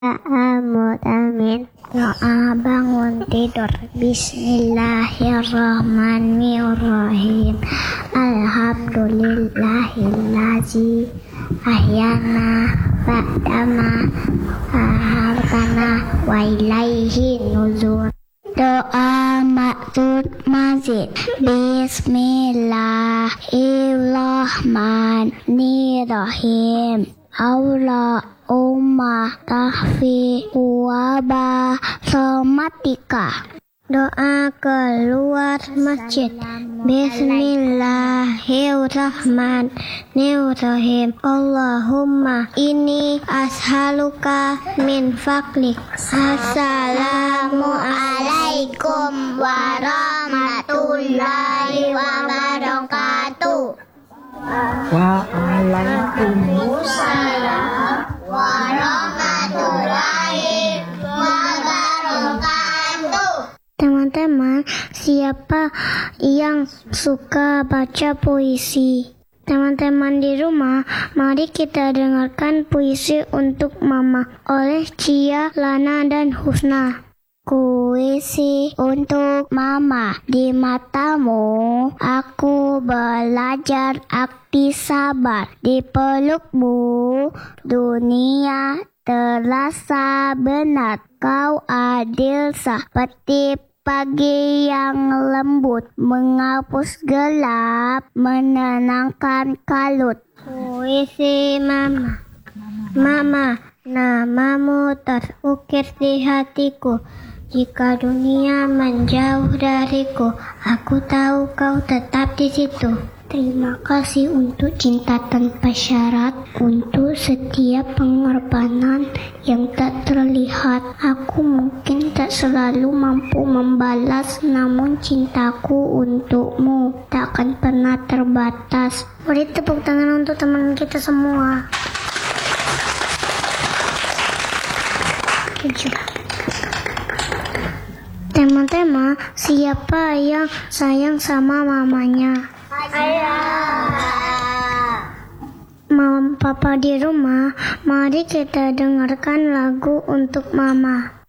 Amin. Doa bangun tidur. Bismillahirrahmanirrahim. Alhamdulillahillazi ahyana ba'dama ahartana wa ilaihi nuzur. Doa maksud masjid. Bismillahirrahmanirrahim. Allahumma tahfi wabah somatika. Doa keluar masjid. Bismillahirrahmanirrahim. Allahumma inni as'aluka min fadlik. Assalamualaikum warahmatullahi wabarakatuh. Waalaikumsalam warahmatullahi wabarakatuh. Teman-teman, siapa yang suka baca puisi? Teman-teman di rumah, mari kita dengarkan puisi untuk Mama oleh Cia, Lana, dan Husna. Puisi untuk Mama. Di matamu aku belajar arti sabar. Di pelukmu dunia terasa benar. Kau adil seperti pagi yang lembut, menghapus gelap, menenangkan kalut. Puisi Mama. Mama, namamu terukir di hatiku. Jika dunia menjauh dariku, aku tahu kau tetap di situ. Terima kasih untuk cinta tanpa syarat, untuk setiap pengorbanan yang tak terlihat. Aku mungkin tak selalu mampu membalas, namun cintaku untukmu tak akan pernah terbatas. Beri tepuk tangan untuk teman kita semua. Teman-teman, siapa yang sayang sama mamanya? Mama, Papa di rumah, mari kita dengarkan lagu untuk Mama.